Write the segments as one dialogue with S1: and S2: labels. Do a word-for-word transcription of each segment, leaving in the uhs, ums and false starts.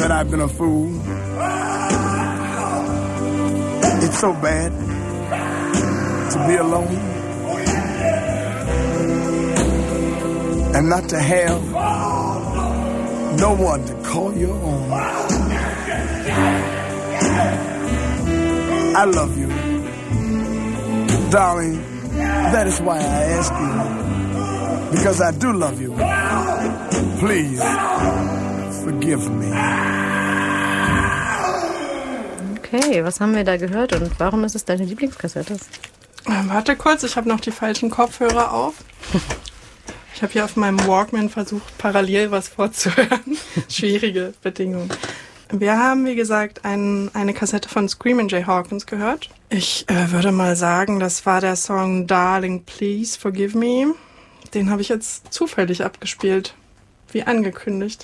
S1: that I've been a fool. It's so bad to be alone and not to have no one to call your own. I love you, darling. That is why I ask you, because I do love you. Please forgive me.
S2: Okay, was haben wir da gehört und warum ist es deine Lieblingskassette?
S3: Ähm, warte kurz, ich habe noch die falschen Kopfhörer auf. Ich habe hier auf meinem Walkman versucht, parallel was vorzuhören. Schwierige Bedingungen. Wir haben, wie gesagt, ein, eine Kassette von Screamin' Jay Hawkins gehört. Ich äh, würde mal sagen, das war der Song Darling, Please Forgive Me. Den habe ich jetzt zufällig abgespielt, wie angekündigt.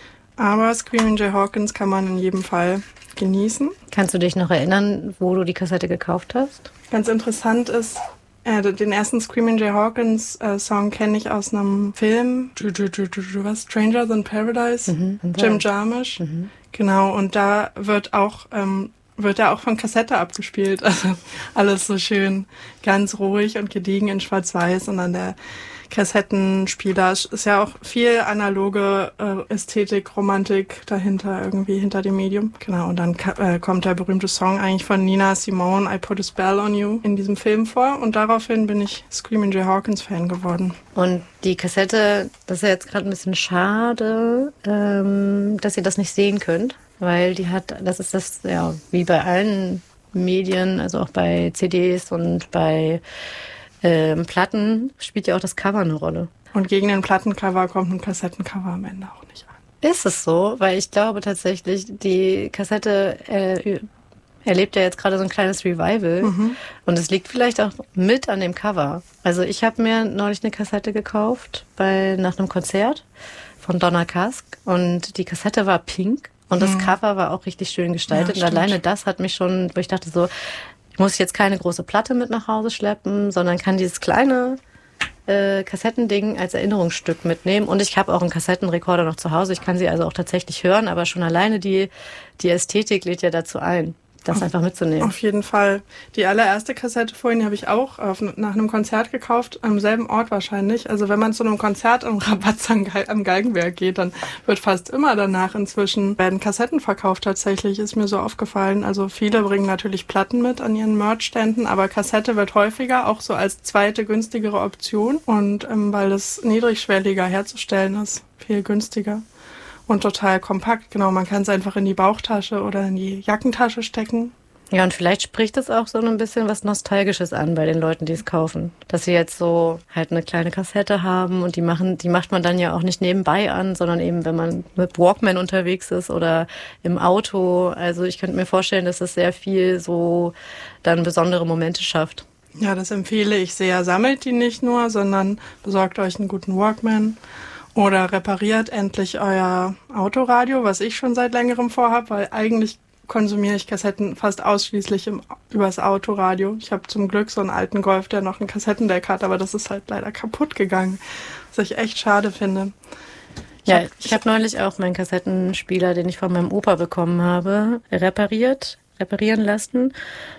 S3: Aber Screamin' Jay Hawkins kann man in jedem Fall genießen.
S2: Kannst du dich noch erinnern, wo du die Kassette gekauft hast?
S3: Ganz interessant ist, äh, den ersten Screamin' Jay Hawkins äh, Song kenne ich aus einem Film, was? Stranger Than Paradise, mhm. Jim Jarmusch. Mhm. Genau, und da wird auch ähm, wird er auch von Kassette abgespielt. Also alles so schön, ganz ruhig und gediegen in Schwarz-Weiß. Und an der Kassettenspieler ist ja auch viel analoge äh, Ästhetik, Romantik dahinter, irgendwie hinter dem Medium. Genau, und dann äh, kommt der berühmte Song eigentlich von Nina Simone, I Put a Spell on You, in diesem Film vor. Und daraufhin bin ich Screamin' Jay Hawkins Fan geworden.
S2: Und die Kassette, das ist ja jetzt gerade ein bisschen schade, ähm, dass ihr das nicht sehen könnt, weil die hat, das ist das, ja, wie bei allen Medien, also auch bei C Ds und bei Ähm, Platten spielt ja auch das Cover eine Rolle.
S3: Und gegen den Plattencover kommt ein Kassettencover am Ende auch nicht an.
S2: Ist es so? Weil ich glaube tatsächlich, die Kassette äh, erlebt ja jetzt gerade so ein kleines Revival. Mhm. Und es liegt vielleicht auch mit an dem Cover. Also ich habe mir neulich eine Kassette gekauft bei nach einem Konzert von Donna Kask. Und die Kassette war pink. Und das mhm. Cover war auch richtig schön gestaltet. Ja, und alleine das hat mich schon, wo ich dachte so, muss ich jetzt keine große Platte mit nach Hause schleppen, sondern kann dieses kleine äh, Kassettending als Erinnerungsstück mitnehmen. Und ich habe auch einen Kassettenrekorder noch zu Hause. Ich kann sie also auch tatsächlich hören, aber schon alleine die, die Ästhetik lädt ja dazu ein, das auf, einfach mitzunehmen.
S3: Auf jeden Fall. Die allererste Kassette vorhin habe ich auch auf, nach einem Konzert gekauft, am selben Ort wahrscheinlich. Also wenn man zu einem Konzert am Rabatz am, Gal- am Galgenberg geht, dann wird fast immer danach inzwischen werden Kassetten verkauft tatsächlich, ist mir so aufgefallen. Also viele bringen natürlich Platten mit an ihren Merch-Ständen, aber Kassette wird häufiger, auch so als zweite günstigere Option. Und ähm, weil das niedrigschwelliger herzustellen ist, viel günstiger. Und total kompakt, genau. Man kann es einfach in die Bauchtasche oder in die Jackentasche stecken.
S2: Ja, und vielleicht spricht es auch so ein bisschen was Nostalgisches an bei den Leuten, die es kaufen. Dass sie jetzt so halt eine kleine Kassette haben und die machen, die macht man dann ja auch nicht nebenbei an, sondern eben, wenn man mit Walkman unterwegs ist oder im Auto. Also ich könnte mir vorstellen, dass es sehr viel so dann besondere Momente schafft.
S3: Ja, das empfehle ich sehr. Sammelt die nicht nur, sondern besorgt euch einen guten Walkman. Oder repariert endlich euer Autoradio, was ich schon seit längerem vorhabe, weil eigentlich konsumiere ich Kassetten fast ausschließlich im, übers Autoradio. Ich habe zum Glück so einen alten Golf, der noch ein Kassettendeck hat, aber das ist halt leider kaputt gegangen, was ich echt schade finde. Ich
S2: ja, hab, ich habe neulich auch meinen Kassettenspieler, den ich von meinem Opa bekommen habe, repariert, reparieren lassen.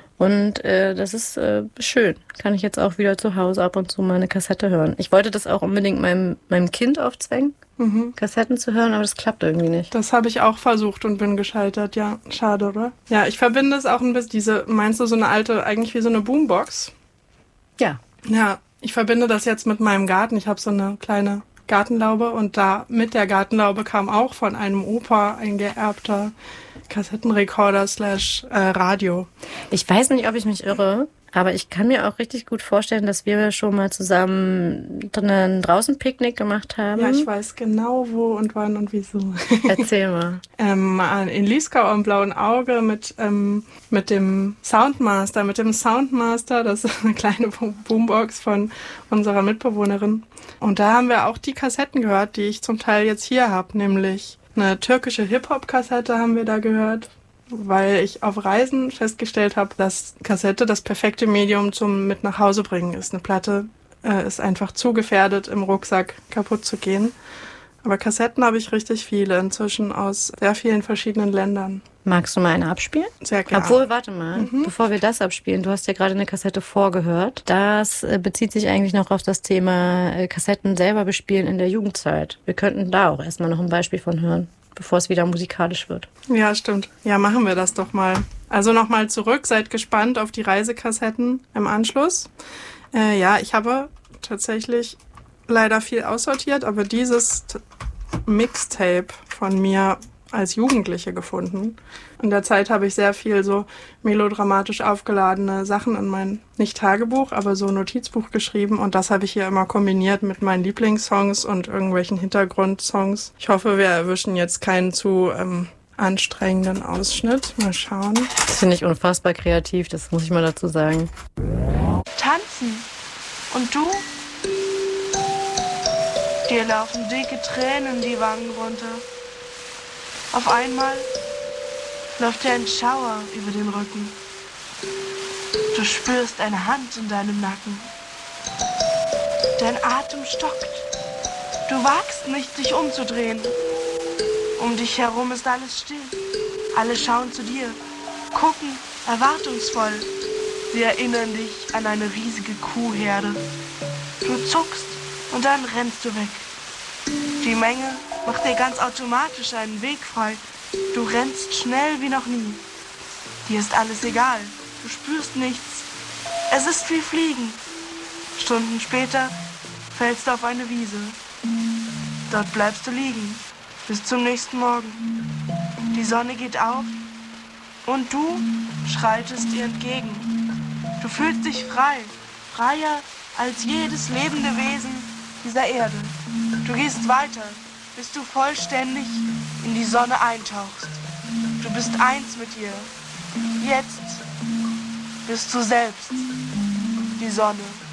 S2: Und äh, das ist äh, schön. Kann ich jetzt auch wieder zu Hause ab und zu mal eine Kassette hören. Ich wollte das auch unbedingt meinem, meinem Kind aufzwängen, mhm. Kassetten zu hören, aber das klappt irgendwie nicht.
S3: Das habe ich auch versucht und bin gescheitert. Ja, schade, oder? Ja, ich verbinde es auch ein bisschen, diese, meinst du so eine alte, eigentlich wie so eine Boombox?
S2: Ja.
S3: Ja, ich verbinde das jetzt mit meinem Garten. Ich habe so eine kleine Gartenlaube und da mit der Gartenlaube kam auch von einem Opa ein geerbter Kassettenrekorder slash äh, Radio.
S2: Ich weiß nicht, ob ich mich irre, aber ich kann mir auch richtig gut vorstellen, dass wir schon mal zusammen einen draußen Picknick gemacht haben.
S3: Ja, ich weiß genau wo und wann und wieso.
S2: Erzähl mal.
S3: ähm, in Lieskau am Blauen Auge mit, ähm, mit dem Soundmaster, mit dem Soundmaster, das ist eine kleine Boombox von unserer Mitbewohnerin. Und da haben wir auch die Kassetten gehört, die ich zum Teil jetzt hier habe, nämlich eine türkische Hip-Hop-Kassette haben wir da gehört, weil ich auf Reisen festgestellt habe, dass Kassette das perfekte Medium zum mit nach Hause bringen ist. Eine Platte äh, ist einfach zu gefährdet, im Rucksack kaputt zu gehen. Aber Kassetten habe ich richtig viele, inzwischen aus sehr vielen verschiedenen Ländern.
S2: Magst du mal eine abspielen?
S3: Sehr gerne.
S2: Obwohl, warte mal,
S3: Mhm.
S2: bevor wir das abspielen, du hast ja gerade eine Kassette vorgehört. Das äh, bezieht sich eigentlich noch auf das Thema äh, Kassetten selber bespielen in der Jugendzeit. Wir könnten da auch erstmal noch ein Beispiel von hören, bevor es wieder musikalisch wird.
S3: Ja, stimmt. Ja, machen wir das doch mal. Also nochmal zurück, seid gespannt auf die Reisekassetten im Anschluss. Äh, ja, ich habe tatsächlich leider viel aussortiert, aber dieses T- Mixtape von mir als Jugendliche gefunden. In der Zeit habe ich sehr viel so melodramatisch aufgeladene Sachen in mein, nicht Tagebuch, aber so Notizbuch geschrieben und das habe ich hier immer kombiniert mit meinen Lieblingssongs und irgendwelchen Hintergrundsongs. Ich hoffe, wir erwischen jetzt keinen zu ähm, anstrengenden Ausschnitt. Mal schauen.
S2: Das finde ich unfassbar kreativ, das muss ich mal dazu sagen.
S4: Tanzen. Und du? Dir laufen dicke Tränen die Wangen runter. Auf einmal läuft dir ein Schauer über den Rücken. Du spürst eine Hand in deinem Nacken. Dein Atem stockt. Du wagst nicht, dich umzudrehen. Um dich herum ist alles still. Alle schauen zu dir, gucken erwartungsvoll. Sie erinnern dich an eine riesige Kuhherde. Du zuckst und dann rennst du weg. Die Menge macht dir ganz automatisch einen Weg frei. Du rennst schnell wie noch nie. Dir ist alles egal. Du spürst nichts. Es ist wie Fliegen. Stunden später fällst du auf eine Wiese. Dort bleibst du liegen. Bis zum nächsten Morgen. Die Sonne geht auf und du schreitest ihr entgegen. Du fühlst dich frei. Freier als jedes lebende Wesen dieser Erde. Du gehst weiter, bis du vollständig in die Sonne eintauchst. Du bist eins mit ihr. Jetzt bist du selbst die Sonne.